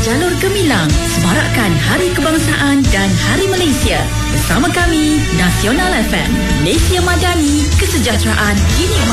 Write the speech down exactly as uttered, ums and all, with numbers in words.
Jalur Gemilang, semarakkan Hari Kebangsaan dan Hari Malaysia. Bersama kami, Nasional F M, Malaysia Madani, kesejahteraan dinikmati.